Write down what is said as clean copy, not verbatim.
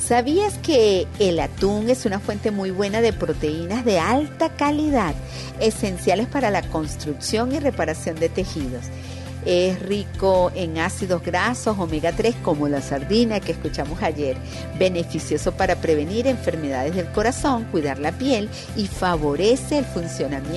¿Sabías que el atún es una fuente muy buena de proteínas de alta calidad, esenciales para la construcción y reparación de tejidos? Es rico en ácidos grasos omega 3 como la sardina que escuchamos ayer, beneficioso para prevenir enfermedades del corazón, cuidar la piel y favorece el funcionamiento